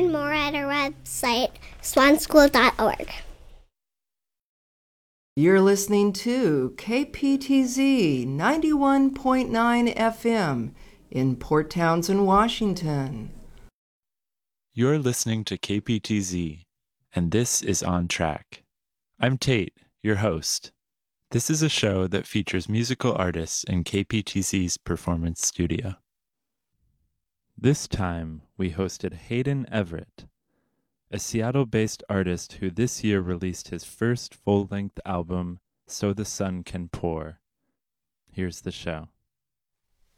learn more at our website, swanschool.org. You're listening to KPTZ 91.9 FM in Port Townsend, Washington. You're listening to KPTZ, and this is On Track. I'm Tate, your host. This is a show that features musical artists in KPTZ's performance studio. This time, we hosted Hayden Everett, a Seattle-based artist who this year released his first full-length album, So the Sun Can Pour. Here's the show.